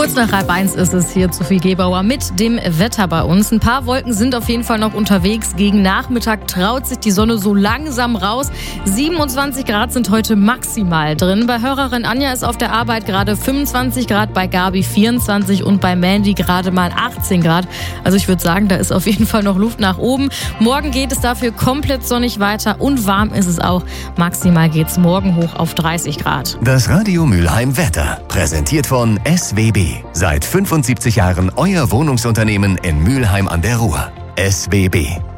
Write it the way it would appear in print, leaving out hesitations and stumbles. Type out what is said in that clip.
Kurz nach 12:30 ist es hier, Sophie Gebauer mit dem Wetter bei uns. Ein paar Wolken sind auf jeden Fall noch unterwegs. Gegen Nachmittag traut sich die Sonne so langsam raus. 27 Grad sind heute maximal drin. Bei Hörerin Anja ist auf der Arbeit gerade 25 Grad, bei Gabi 24 und bei Mandy gerade mal 18 Grad. Also ich würde sagen, da ist auf jeden Fall noch Luft nach oben. Morgen geht es dafür komplett sonnig weiter und warm ist es auch. Maximal geht es morgen hoch auf 30 Grad. Das Radio Mülheim Wetter, präsentiert von SWB. Seit 75 Jahren euer Wohnungsunternehmen in Mülheim an der Ruhr. SWB.